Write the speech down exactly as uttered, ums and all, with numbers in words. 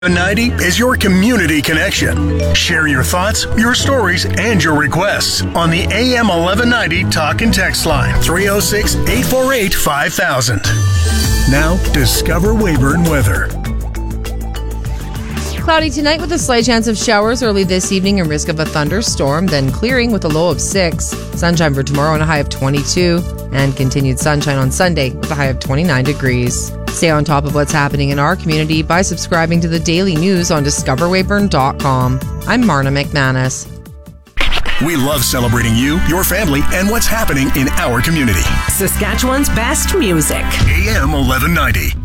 ninety is your community connection. Share your thoughts, your stories, and your requests on the A M eleven ninety talk and text line three oh six, eight four eight, five thousand. Now, Discover Weyburn weather. Cloudy tonight with a slight chance of showers early this evening and risk of a thunderstorm, then clearing with a low of six. Sunshine for tomorrow and a high of twenty-two, and continued sunshine on Sunday with a high of twenty-nine degrees. Stay on top of what's happening in our community by subscribing to the daily news on discover weyburn dot com. I'm Marna McManus. We love celebrating you, your family, and what's happening in our community. Saskatchewan's best music. A M eleven ninety.